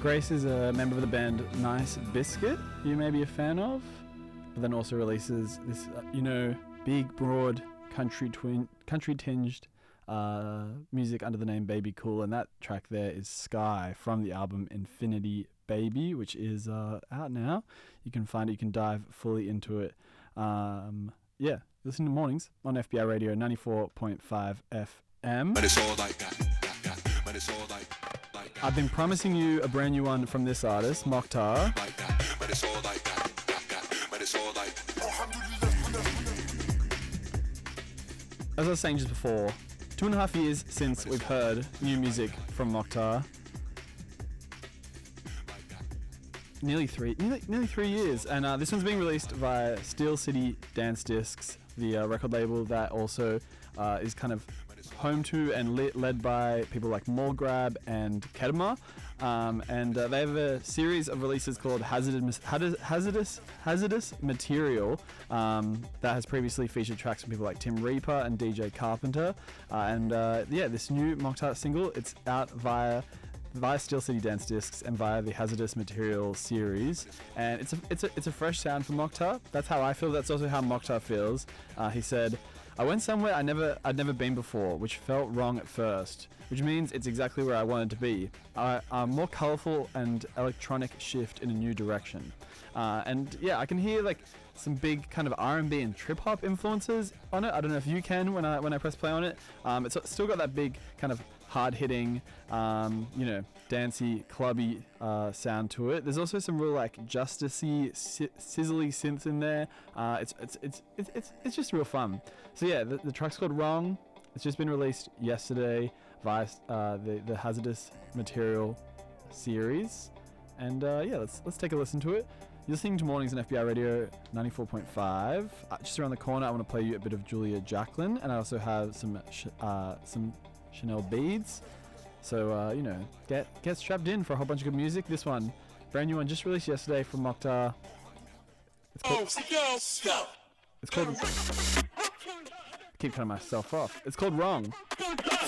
Grace is a member of the band Nice Biscuit, you may be a fan of, but then also releases this, big, broad, country-tinged music under the name Baby Cool, and that track there is Sky from the album Infinity Baby, which is out now. You can find it, you can dive fully into it. Listen to Mornings on FBI Radio 94.5 FM. But it's all like that. But it's all like that. I've been promising you a brand new one from this artist, Mokhtar. Like that. But it's all like that. But it's all like. As I was saying just before, 2.5 years since we've heard new music from Mokhtar. Nearly 3 years, and this one's being released via Steel City Dance Discs, the record label that also is kind of home to and led by people like Morgrab and Kedema, and they have a series of releases called Hazardous Material that has previously featured tracks from people like Tim Reaper and DJ Carpenter, this new Mokhtar single, it's out via Steel City Dance Discs and via the Hazardous Material series, and it's a fresh sound from Mokhtar. That's how I feel. That's also how Mokhtar feels. He said, "I went somewhere I'd never been before, which felt wrong at first, which means it's exactly where I wanted to be. A more colourful and electronic shift in a new direction." I can hear like some big kind of R&B and trip hop influences on it. I don't know if you can when I press play on it. It's still got that big kind of hard-hitting, dancey, clubby sound to it. There's also some real like justicey, sizzly synths in there. It's just real fun. So yeah, the track's called Wrong. It's just been released yesterday via the Hazardous Material series, and let's take a listen to it. You're listening to Mornings on FBI Radio 94.5. Just around the corner, I want to play you a bit of Julia Jacqueline, and I also have some Chanel beads. So, get strapped in for a whole bunch of good music. This one, brand new one, just released yesterday from Mokhtar. It's called... I keep cutting myself off. It's called Wrong.